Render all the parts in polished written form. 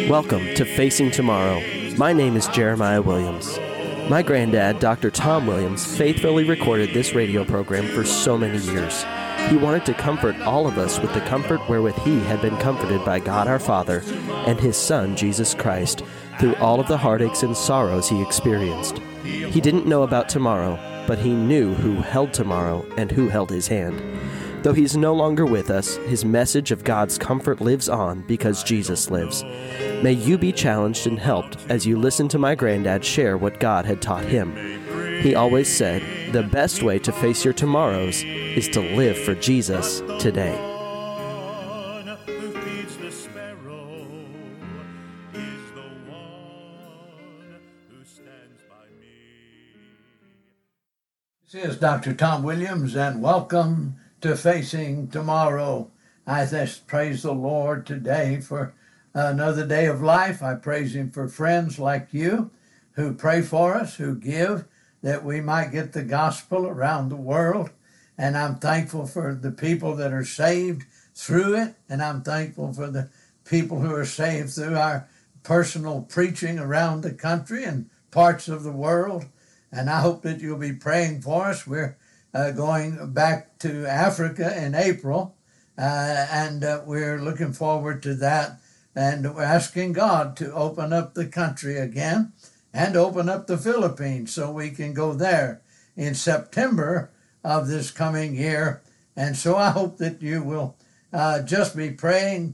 Welcome to Facing Tomorrow. My name is Jeremiah Williams. My granddad, Dr. Tom Williams, faithfully recorded this radio program for so many years. He wanted to comfort all of us with the comfort wherewith he had been comforted by God our Father and his Son, Jesus Christ, through all of the heartaches and sorrows he experienced. He didn't know about tomorrow, but he knew who held tomorrow and who held his hand. Though he's no longer with us, his message of God's comfort lives on because Jesus lives. May you be challenged and helped as you listen to my granddad share what God had taught him. He always said, the best way to face your tomorrows is to live for Jesus today. This is Dr. Tom Williams, and welcome to Facing Tomorrow. I just praise the Lord today for another day of life. I praise him for friends like you who pray for us, who give, that we might get the gospel around the world. And I'm thankful for the people that are saved through it. And I'm thankful for the people who are saved through our personal preaching around the country and parts of the world. And I hope that you'll be praying for us. We're going back to Africa in April, and we're looking forward to that. And we're asking God to open up the country again and open up the Philippines so we can go there in September of this coming year. And so I hope that you will just be praying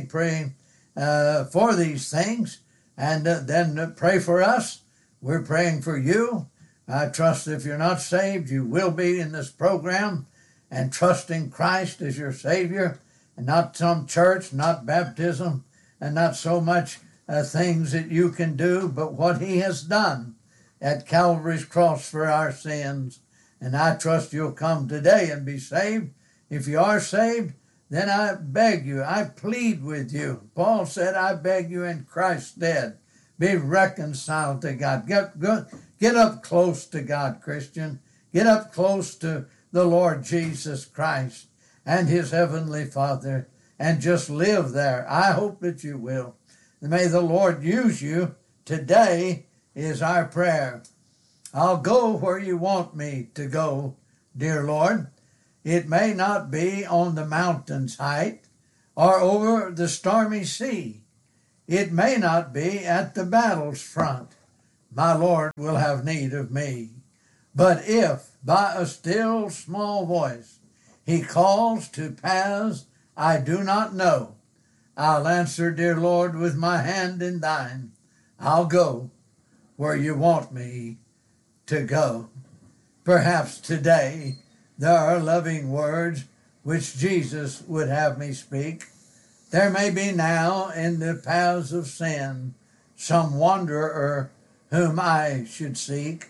for these things, and then pray for us. We're praying for you. I trust if you're not saved, you will be in this program and trusting Christ as your Savior, and not some church, not baptism, and not so much things that you can do, but what he has done at Calvary's cross for our sins. And I trust you'll come today and be saved. If you are saved, then I beg you, I plead with you. Paul said, I beg you in Christ's stead, be reconciled to God. Get up close to God, Christian. Get up close to the Lord Jesus Christ and his heavenly Father, and just live there. I hope that you will. May the Lord use you today is our prayer. I'll go where you want me to go, dear Lord. It may not be on the mountain's height or over the stormy sea. It may not be at the battle's front. My Lord will have need of me. But if by a still small voice he calls to paths I do not know, I'll answer, dear Lord, with my hand in thine. I'll go where you want me to go. Perhaps today there are loving words which Jesus would have me speak. There may be now in the paths of sin some wanderer whom I should seek.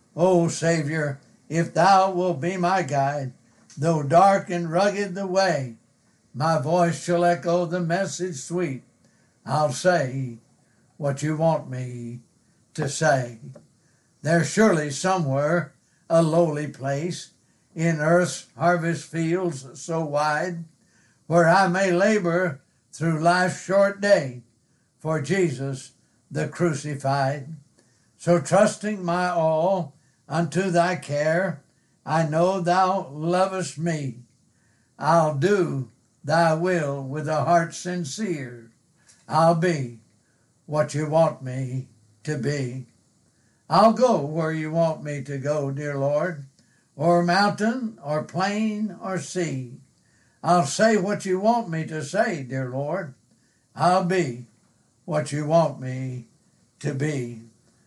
O Savior, if thou wilt be my guide, though dark and rugged the way, my voice shall echo the message sweet. I'll say what you want me to say. There's surely somewhere a lowly place in earth's harvest fields so wide, where I may labor through life's short day for Jesus the crucified. So trusting my all unto thy care, I know thou lovest me. I'll do thy will with a heart sincere. I'll be what you want me to be. I'll go where you want me to go, dear Lord, or mountain, or plain, or sea. I'll say what you want me to say, dear Lord. I'll be what you want me to be.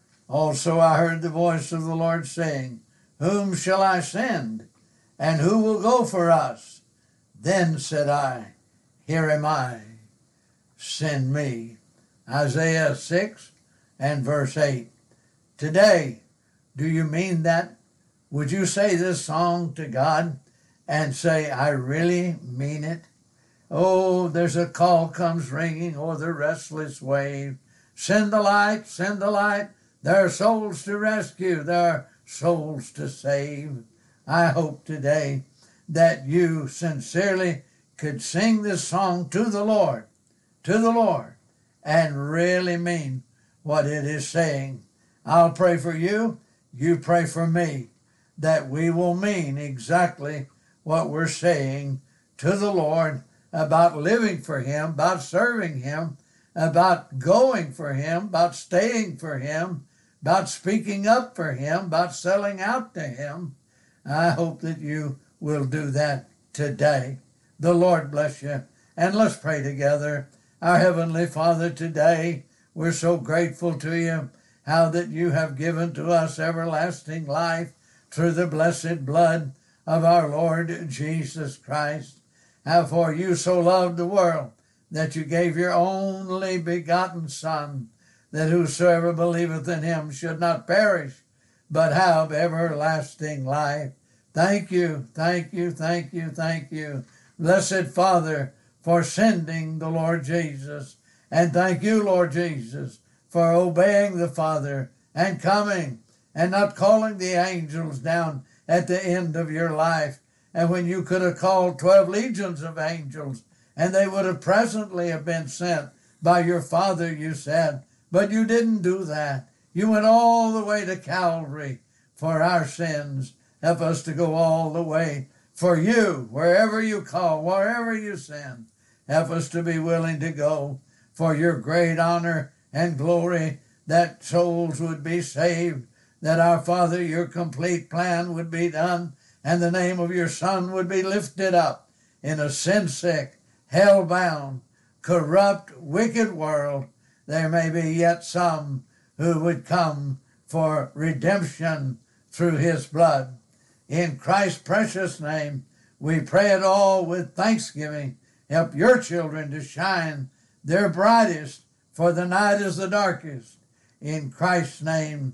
Also I heard the voice of the Lord saying, whom shall I send, and who will go for us? Then said I, here am I, send me. Isaiah 6 and verse 8. Today, do you mean that? Would you say this song to God and say, I really mean it? Oh, there's a call comes ringing o'er the restless wave. Send the light, send the light. There are souls to rescue, there are souls to save. I hope today that you sincerely could sing this song to the Lord, and really mean what it is saying. I'll pray for you. You pray for me, that we will mean exactly what we're saying to the Lord about living for Him, about serving Him, about going for Him, about staying for Him, about speaking up for Him, about selling out to Him. I hope that you will do that today. The Lord bless you. And let's pray together. Our Heavenly Father, today we're so grateful to you, how that you have given to us everlasting life through the blessed blood of our Lord Jesus Christ. How for you so loved the world that you gave your only begotten Son, that whosoever believeth in him should not perish, but have everlasting life. Thank you, thank you, thank you, thank you, blessed Father, for sending the Lord Jesus. And thank you, Lord Jesus, for obeying the Father and coming and not calling the angels down at the end of your life. And when you could have called 12 legions of angels, and they would have presently have been sent by your Father, you said, but you didn't do that. You went all the way to Calvary for our sins. Help us to go all the way for you, wherever you call, wherever you send. Help us to be willing to go for your great honor and glory, that souls would be saved, that our Father, your complete plan would be done, and the name of your Son would be lifted up in a sin-sick, hell-bound, corrupt, wicked world. There may be yet some who would come for redemption through his blood. In Christ's precious name, we pray it all with thanksgiving. Help your children to shine their brightest, for the night is the darkest. In Christ's name,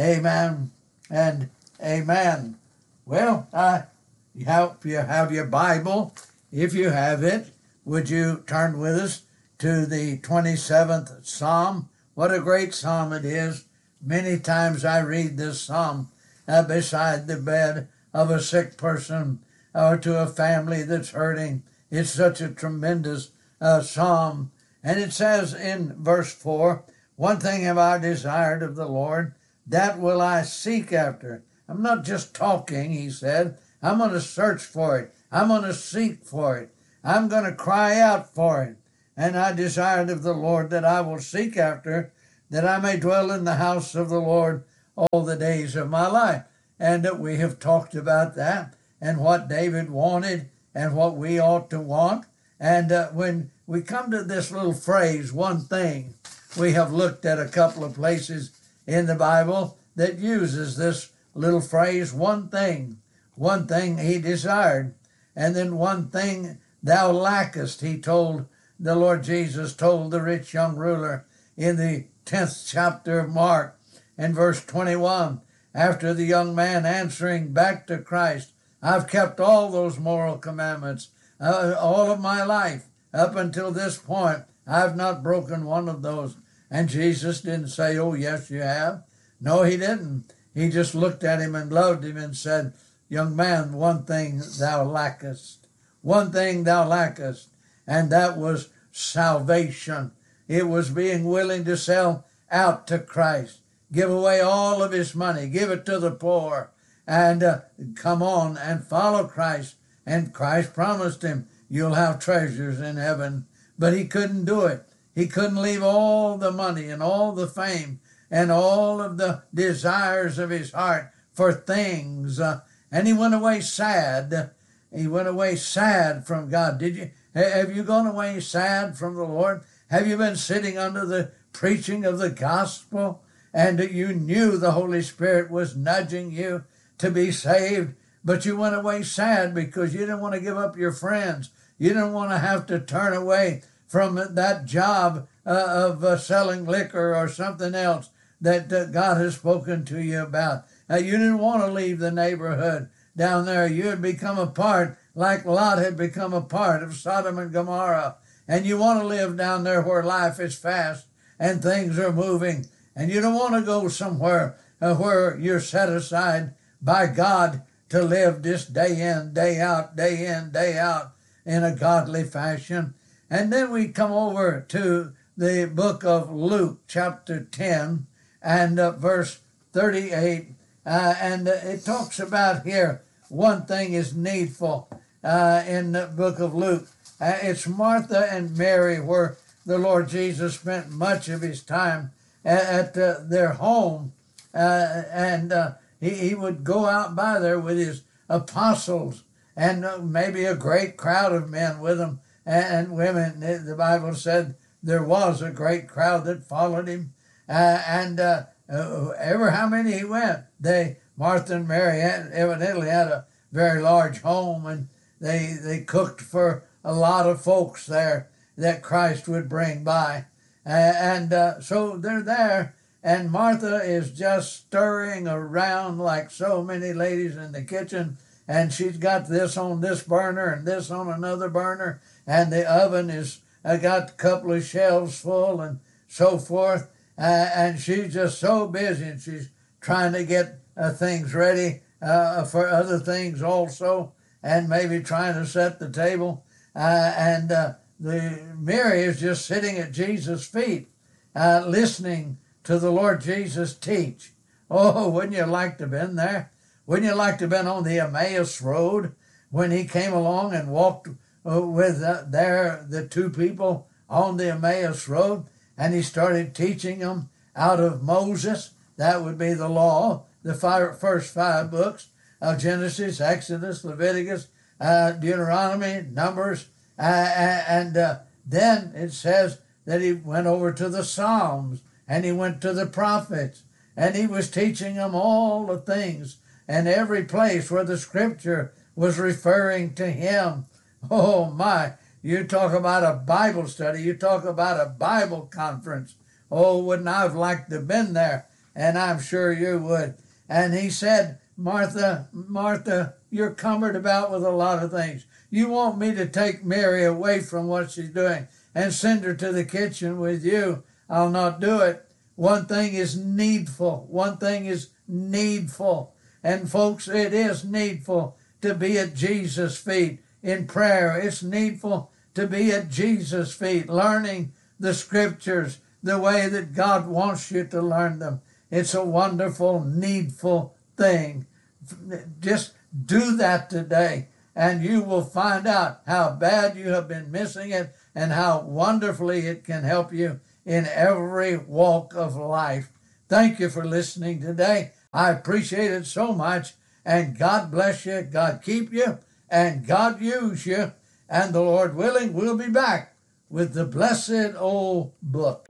amen and amen. Well, you have your Bible. If you have it, would you turn with us to the 27th Psalm? What a great psalm it is. Many times I read this psalm beside the bed of a sick person or to a family that's hurting. It's such a tremendous psalm. And it says in verse 4, one thing have I desired of the Lord, that will I seek after. I'm not just talking, he said. I'm going to search for it. I'm going to seek for it. I'm going to cry out for it. And I desired of the Lord that I will seek after, that I may dwell in the house of the Lord all the days of my life. And we have talked about that and what David wanted and what we ought to want. And when we come to this little phrase, one thing, we have looked at a couple of places in the Bible that uses this little phrase, one thing he desired. And then one thing thou lackest, the Lord Jesus told the rich young ruler in the 10th chapter of Mark and verse 21, after the young man answering back to Christ, I've kept all those moral commandments all of my life. Up until this point, I've not broken one of those. And Jesus didn't say, oh, yes, you have. No, he didn't. He just looked at him and loved him and said, young man, one thing thou lackest. One thing thou lackest. And that was salvation. It was being willing to sell out to Christ, give away all of his money, give it to the poor, and come on and follow Christ. And Christ promised him, you'll have treasures in heaven. But he couldn't do it. He couldn't leave all the money and all the fame and all of the desires of his heart for things. And he went away sad. He went away sad from God. Have you gone away sad from the Lord? Have you been sitting under the preaching of the gospel and you knew the Holy Spirit was nudging you to be saved, but you went away sad because you didn't want to give up your friends. You didn't want to have to turn away from that job of selling liquor or something else that God has spoken to you about. You didn't want to leave the neighborhood down there. You had become a part, like Lot had become a part of Sodom and Gomorrah. And you want to live down there where life is fast and things are moving. And you don't want to go somewhere where you're set aside by God to live just day in, day out in a godly fashion. And then we come over to the book of Luke, chapter 10, and verse 38. And it talks about here, one thing is needful in the book of Luke. It's Martha and Mary, where the Lord Jesus spent much of his time at their home. And he would go out by there with his apostles and maybe a great crowd of men with him and women. The Bible said there was a great crowd that followed him. Ever how many he went, Martha and Mary evidently had a very large home, and they cooked for a lot of folks there that Christ would bring by. So they're there, and Martha is just stirring around like so many ladies in the kitchen, and she's got this on this burner and this on another burner, and the oven is got a couple of shelves full and so forth. And she's just so busy, and she's trying to get things ready for other things also, and maybe trying to set the table. Mary is just sitting at Jesus' feet, listening to the Lord Jesus teach. Oh, wouldn't you like to have been there? Wouldn't you like to have been on the Emmaus Road when he came along and walked with the two people on the Emmaus Road? And he started teaching them out of Moses. That would be the law, the first 5 books of Genesis, Exodus, Leviticus, Deuteronomy, Numbers. And then it says that he went over to the Psalms, and he went to the prophets, and he was teaching them all the things and every place where the Scripture was referring to him. Oh, my. You talk about a Bible study. You talk about a Bible conference. Oh, wouldn't I have liked to have been there? And I'm sure you would. And he said, Martha, Martha, you're cumbered about with a lot of things. You want me to take Mary away from what she's doing and send her to the kitchen with you. I'll not do it. One thing is needful. One thing is needful. And folks, it is needful to be at Jesus' feet in prayer. It's needful to be at Jesus' feet, learning the Scriptures the way that God wants you to learn them. It's a wonderful, needful thing. Just do that today, and you will find out how bad you have been missing it and how wonderfully it can help you in every walk of life. Thank you for listening today. I appreciate it so much, and God bless you, God keep you, and God use you, and the Lord willing, we'll be back with the blessed old book.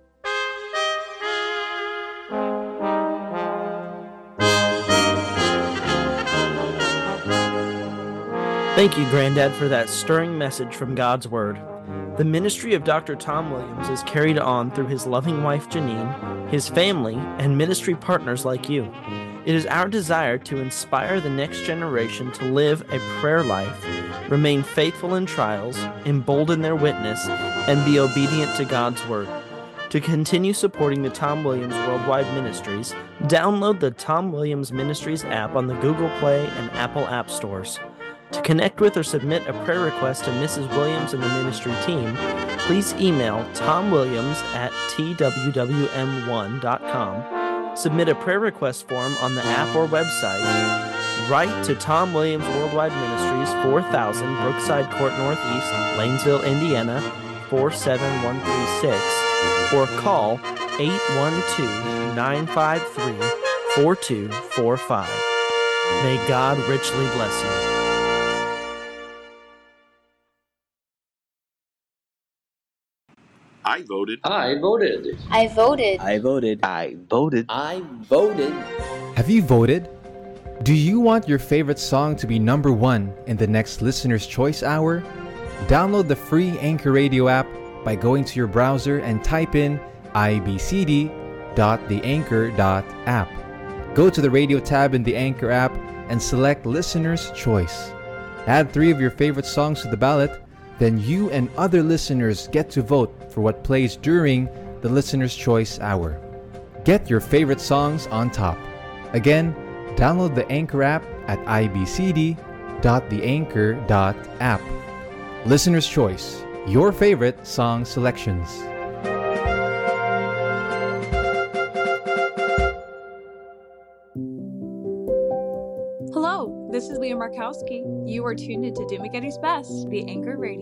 Thank you, Granddad, for that stirring message from God's Word. The ministry of Dr. Tom Williams is carried on through his loving wife, Janine, his family, and ministry partners like you. It is our desire to inspire the next generation to live a prayer life, remain faithful in trials, embolden their witness, and be obedient to God's Word. To continue supporting the Tom Williams Worldwide Ministries, download the Tom Williams Ministries app on the Google Play and Apple App Stores. To connect with or submit a prayer request to Mrs. Williams and the ministry team, please email tomwilliams@twwm1.com. Submit a prayer request form on the app or website. Write to Tom Williams Worldwide Ministries, 4000 Brookside Court Northeast, Lanesville, Indiana, 47136, or call 812-953-4245. May God richly bless you. I voted. I voted. I voted. I voted. I voted. I voted. Have you voted? Do you want your favorite song to be number 1 in the next Listener's Choice Hour? Download the free Anchor Radio app by going to your browser and type in ibcd.theanchor.app. Go to the radio tab in the Anchor app and select Listener's Choice. Add 3 of your favorite songs to the ballot, then you and other listeners get to vote for what plays during the Listener's Choice Hour. Get your favorite songs on top. Again, download the Anchor app at ibcd.theanchor.app. Listener's Choice, your favorite song selections. This is Leah Markowski. You are tuned into Dumagetti's Best, the Anchor Radio.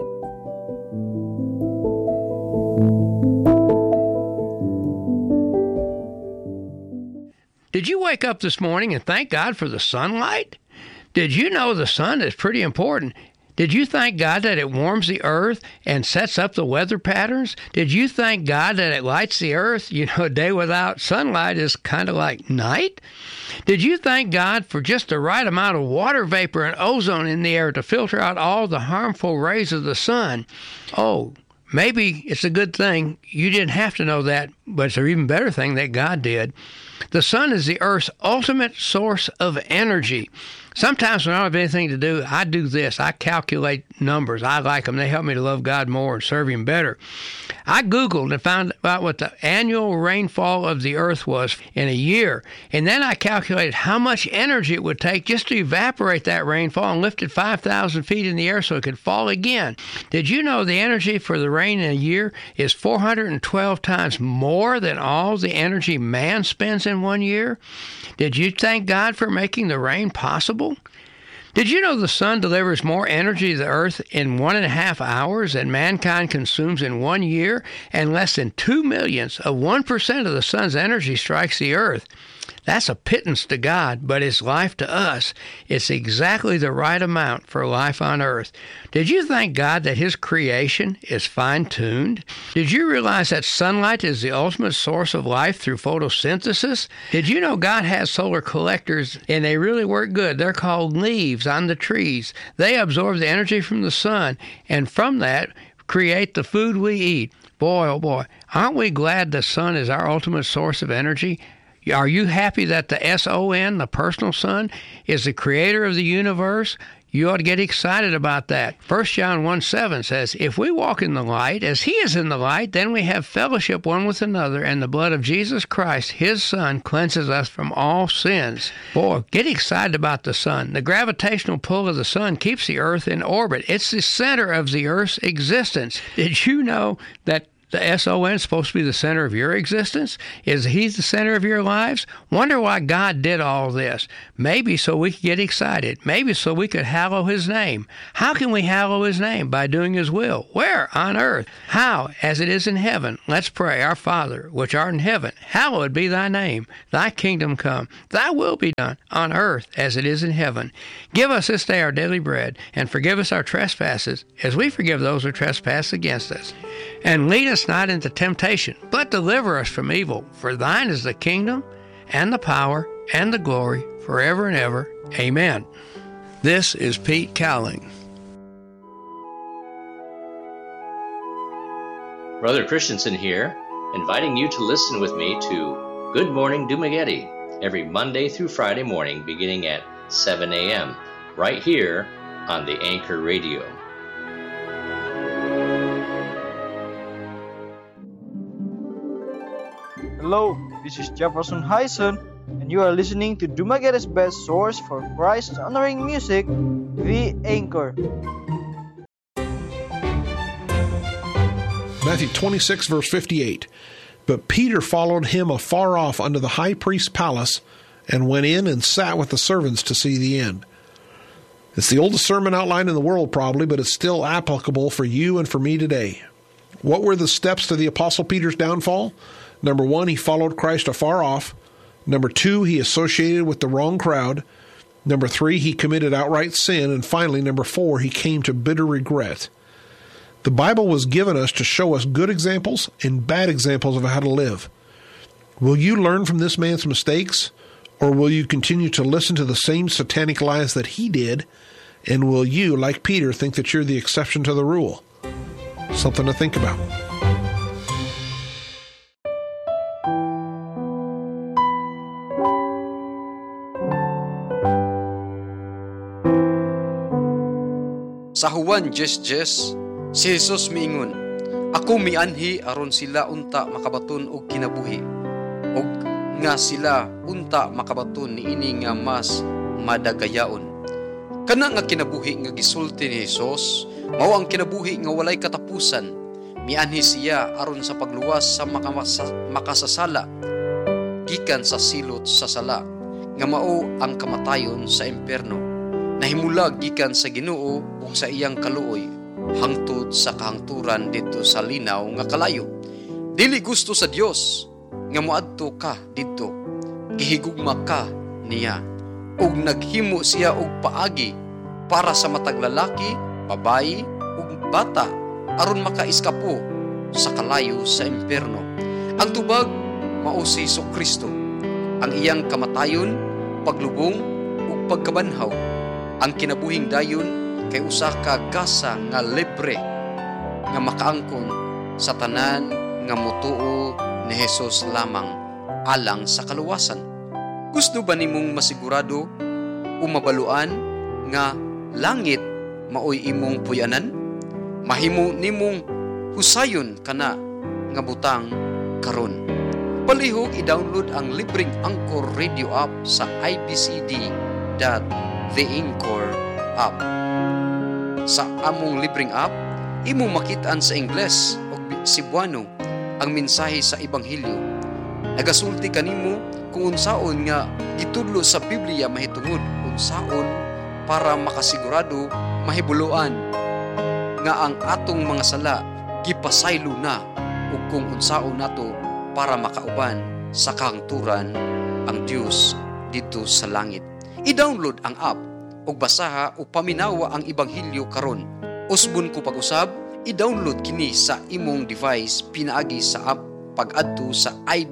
Did you wake up this morning and thank God for the sunlight? Did you know the sun is pretty important? Did you thank God that it warms the earth and sets up the weather patterns? Did you thank God that it lights the earth? You know, a day without sunlight is kind of like night. Did you thank God for just the right amount of water vapor and ozone in the air to filter out all the harmful rays of the sun? Oh, maybe it's a good thing you didn't have to know that, but it's an even better thing that God did. The sun is the earth's ultimate source of energy. Sometimes when I don't have anything to do, I do this. I calculate numbers. I like them. They help me to love God more and serve Him better. I Googled and found out what the annual rainfall of the earth was in a year. And then I calculated how much energy it would take just to evaporate that rainfall and lift it 5,000 feet in the air so it could fall again. Did you know the energy for the rain in a year is 412 times more than all the energy man spends in 1 year? Did you thank God for making the rain possible? Did you know the sun delivers more energy to the earth in 1.5 hours than mankind consumes in 1 year, and less than 2/millionths of 1% of the sun's energy strikes the earth? That's a pittance to God, but it's life to us. It's exactly the right amount for life on earth. Did you thank God that His creation is fine-tuned? Did you realize that sunlight is the ultimate source of life through photosynthesis? Did you know God has solar collectors, and they really work good? They're called leaves on the trees. They absorb the energy from the sun, and from that, create the food we eat. Boy, oh boy, aren't we glad the sun is our ultimate source of energy? Are you happy that the S-O-N, the personal Son, is the creator of the universe? You ought to get excited about that. 1 John 1:7 says, "If we walk in the light, as He is in the light, then we have fellowship one with another, and the blood of Jesus Christ, His Son, cleanses us from all sins." Boy, get excited about the sun. The gravitational pull of the sun keeps the earth in orbit. It's the center of the earth's existence. Did you know that the S-O-N is supposed to be the center of your existence? Is He the center of your lives? Wonder why God did all this. Maybe so we could get excited. Maybe so we could hallow His name. How can we hallow His name? By doing His will. Where? On earth. How? As it is in heaven. Let's pray. Our Father, which art in heaven, hallowed be Thy name. Thy kingdom come. Thy will be done on earth as it is in heaven. Give us this day our daily bread, and forgive us our trespasses, as we forgive those who trespass against us. And lead us not into temptation, but deliver us from evil. For Thine is the kingdom, and the power, and the glory, forever and ever. Amen. This is Pete Cowling. Brother Christensen here, inviting you to listen with me to Good Morning Dumagetti every Monday through Friday morning beginning at 7 a.m. right here on the Anchor Radio. Hello, this is Jefferson Hyson, and you are listening to Dumagetti's best source for Christ-honoring music, The Anchor. Matthew 26, verse 58. But Peter followed him afar off unto the high priest's palace, and went in and sat with the servants to see the end. It's the oldest sermon outline in the world probably, but it's still applicable for you and for me today. What were the steps to the Apostle Peter's downfall? Number 1, he followed Christ afar off. Number 2, he associated with the wrong crowd. Number 3, he committed outright sin. And finally, number 4, he came to bitter regret. The Bible was given us to show us good examples and bad examples of how to live. Will you learn from this man's mistakes, or will you continue to listen to the same satanic lies that he did? And will you, like Peter, think that you're the exception to the rule? Something to think about. Sa Juan 10:10, si Jesus miingon, "Ako mianhi aron sila unta makabaton og kinabuhi, og nga sila unta makabaton niini nga mas madagayaon." Kana nga kinabuhi nga gisulti ni Jesus, mao ang kinabuhi nga walay katapusan. Mianhi siya aron sa pagluwas sa makasasala gikan sa silot sa sala, nga mao ang kamatayon sa impierno. nahimulag gikan sa Ginoo ug sa iyang kaluoy hangtod sa kahangturan dito sa linaw nga kalayo. Dili gusto sa Dios nga moadto ka didto, gihigugma ka niya ug naghimo siya og paagi para sa matag lalaki, babayi ug bata aron makaiskapo sa kalayo sa impierno. Ang tubag mao si Kristo, ang iyang kamatayon, paglubong ug pagkabanhaw. Ang kinabuhing dayon kay usa ka gasa nga libre nga makaangkon sa tanan nga motuo ni Hesus lamang alang sa kaluwasan. Gusto ba nimong masigurado o mabaluan nga langit maoy imong puyanan? Mahimo nimong husayon kana nga butang karon. Palihog i-download ang libreng Anchor Radio app sa ibcd.theanchor app. Sa among libreng app, imong makitaan sa Ingles o Cebuano ang mensahe sa Ebanghelyo. Nagasulti kanimo kung unsaon nga gitudlo sa Biblia mahitungod unsaon para makasigurado mahibuluan nga ang atong mga sala gipasaylo na ug kung unsaon nato para makauban sa kahangturan ang Dios dito sa langit. I-download ang app ug basaha o paminawa ang Ebanghelyo karon. Usbon ko pag-usab, i-download kini sa imong device pinaagi sa app pag-adto sa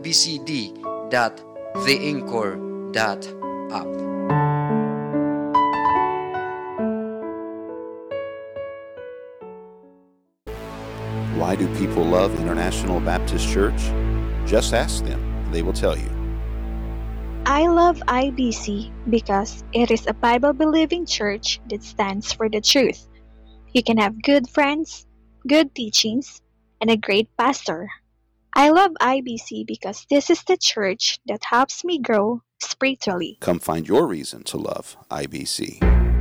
ibcd.theanchor.app. Why do people love International Baptist Church? Just ask them. They will tell you. I love IBC because it is a Bible-believing church that stands for the truth. You can have good friends, good teachings, and a great pastor. I love IBC because this is the church that helps me grow spiritually. Come find your reason to love IBC.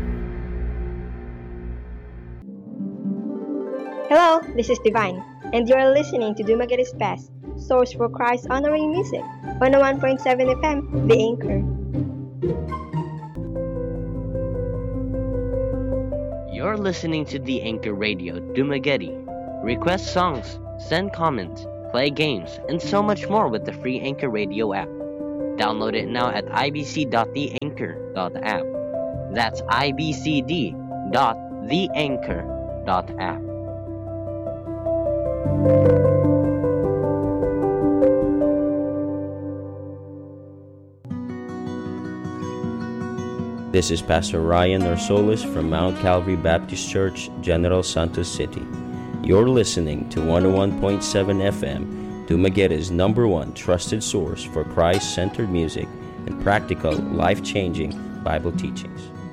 Hello, this is Divine, and you are listening to Dumaguete's Best, source for Christ-honoring music, 101.7 FM, The Anchor. You're listening to The Anchor Radio, Dumaguete. Request songs, send comments, play games, and so much more with the free Anchor Radio app. Download it now at ibc.theanchor.app. That's ibcd.theanchor.app. This is Pastor Ryan Orsolis from Mount Calvary Baptist Church, General Santos City. You're listening to 101.7 FM, Dumaguete's #1 trusted source for Christ-centered music and practical, life-changing Bible teachings.